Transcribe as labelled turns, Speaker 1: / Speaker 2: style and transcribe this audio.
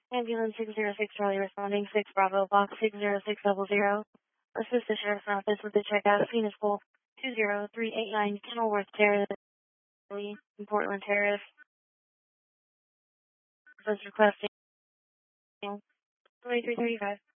Speaker 1: Ambulance 606 Charlie responding 6 Bravo Box 60600. Assist the Sheriff's Office with the checkout. Scene is full 20389 Kenilworth Terrace, in Portland Terrace. Was requesting 2335.